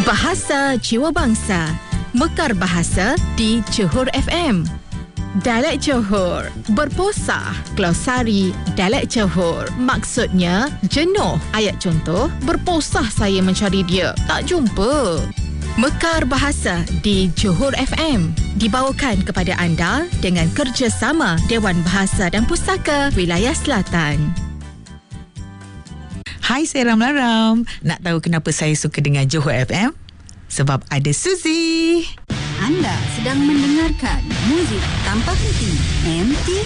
Bahasa Jiwa Bangsa. Mekar bahasa di Johor FM. Dialek Johor, berposah, glosari dialek Johor. Maksudnya, jenuh. Ayat contoh, berposah saya mencari dia, tak jumpa. Mekar bahasa di Johor FM dibawakan kepada anda dengan kerjasama Dewan Bahasa dan Pustaka Wilayah Selatan. Hai, saya Ram. Nak tahu kenapa saya suka dengar Johor FM? Sebab ada Suzy. Anda sedang mendengarkan muzik tanpa henti MT